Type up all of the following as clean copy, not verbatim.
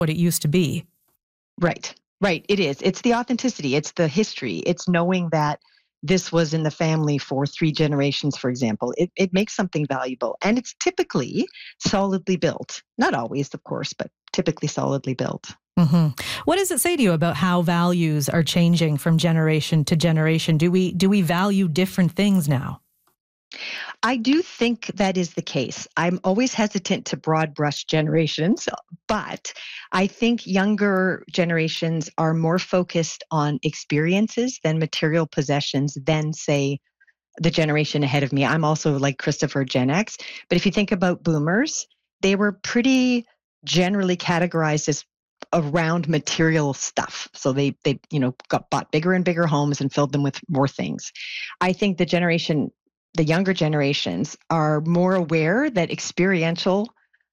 what it used to be. Right. Right. It is. It's the authenticity. It's the history. It's knowing that this was in the family for 3 generations, for example. It makes something valuable. And it's typically solidly built. Not always, of course, but typically solidly built. Mm-hmm. What does it say to you about how values are changing from generation to generation? Do we value different things now? I do think that is the case. I'm always hesitant to broad brush generations, but I think younger generations are more focused on experiences than material possessions than, say, the generation ahead of me. I'm also like Christopher, Gen X. But if you think about boomers, they were pretty generally categorized as around material stuff. So they got bought bigger and bigger homes and filled them with more things. I think the younger generations are more aware that experiential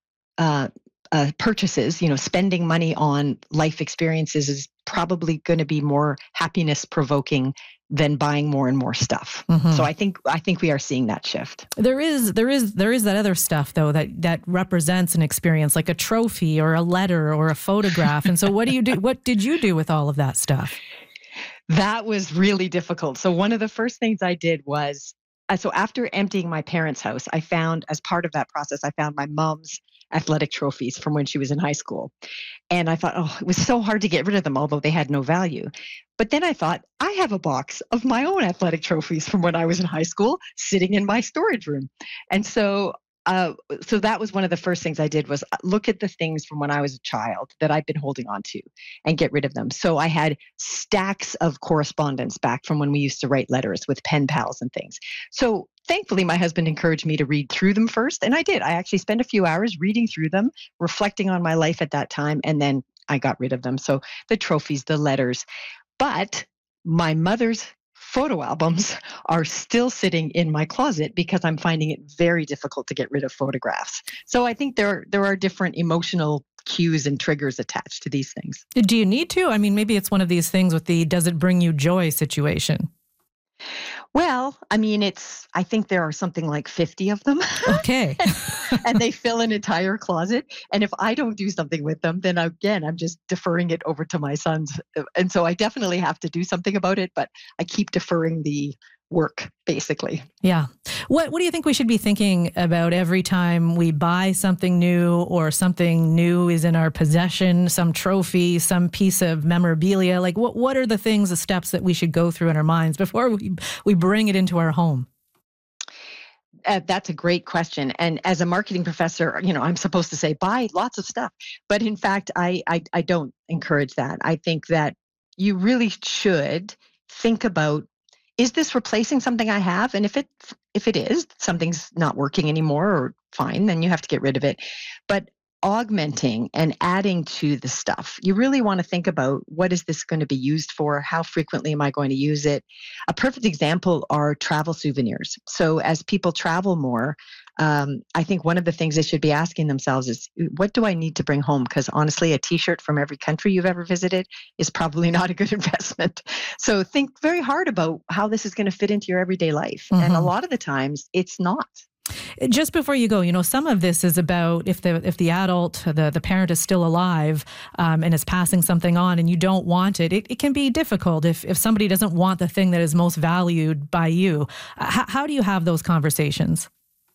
purchases, spending money on life experiences is probably going to be more happiness provoking than buying more and more stuff. Mm-hmm. So I think we are seeing that shift. There is that other stuff though that represents an experience, like a trophy or a letter or a photograph. And so what do you do? What did you do with all of that stuff? That was really difficult. So one of the first things I did was, so after emptying my parents' house, I found, as part of that process, I found my mom's athletic trophies from when she was in high school. And I thought, it was so hard to get rid of them, although they had no value. But then I thought, I have a box of my own athletic trophies from when I was in high school sitting in my storage room. And so that was one of the first things I did, was look at the things from when I was a child that I've been holding on to and get rid of them. So I had stacks of correspondence back from when we used to write letters with pen pals and things. So thankfully, my husband encouraged me to read through them first. And I did. I actually spent a few hours reading through them, reflecting on my life at that time. And then I got rid of them. So the trophies, the letters. But my mother's photo albums are still sitting in my closet because I'm finding it very difficult to get rid of photographs. So I think there are different emotional cues and triggers attached to these things. Do you need to? I mean, maybe it's one of these things with the does it bring you joy situation. Well, I mean, I think there are something like 50 of them. Okay. and they fill an entire closet. And if I don't do something with them, then again, I'm just deferring it over to my sons. And so I definitely have to do something about it, but I keep deferring the work, basically. Yeah. What do you think we should be thinking about every time we buy something new or something new is in our possession, some trophy, some piece of memorabilia? Like what are the things, the steps that we should go through in our minds before we bring it into our home? That's a great question. And as a marketing professor, I'm supposed to say, buy lots of stuff. But in fact, I don't encourage that. I think that you really should think about, is this replacing something I have? And if it is, something's not working anymore, or fine, then you have to get rid of it. But augmenting and adding to the stuff, you really want to think about, what is this going to be used for? How frequently am I going to use it? A perfect example are travel souvenirs. So as people travel more, I think one of the things they should be asking themselves is, what do I need to bring home? Because honestly, a t-shirt from every country you've ever visited is probably not a good investment. So think very hard about how this is going to fit into your everyday life. Mm-hmm. And a lot of the times it's not. Just before you go, some of this is about if the adult, the parent is still alive and is passing something on and you don't want it, it can be difficult if somebody doesn't want the thing that is most valued by you. How do you have those conversations?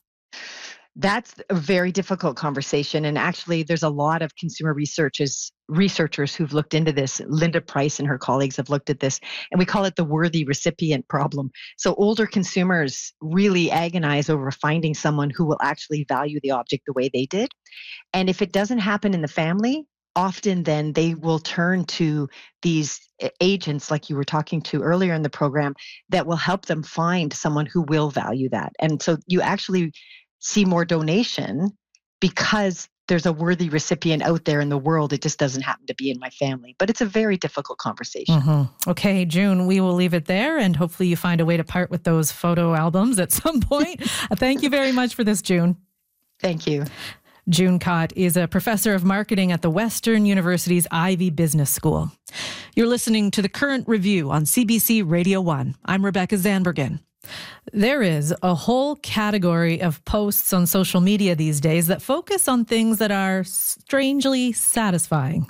That's a very difficult conversation. And actually, there's a lot of consumer researchers who've looked into this. Linda Price and her colleagues have looked at this, and we call it the worthy recipient problem. So older consumers really agonize over finding someone who will actually value the object the way they did. And if it doesn't happen in the family, often then they will turn to these agents like you were talking to earlier in the program that will help them find someone who will value that. And so you actually see more donation because there's a worthy recipient out there in the world. It just doesn't happen to be in my family. But it's a very difficult conversation. Mm-hmm. Okay, June, we will leave it there. And hopefully you find a way to part with those photo albums at some point. Thank you very much for this, June. Thank you. June Kott is a professor of marketing at the Western University's Ivey Business School. You're listening to The Current Review on CBC Radio 1. I'm Rebecca Zandbergen. There is a whole category of posts on social media these days that focus on things that are strangely satisfying.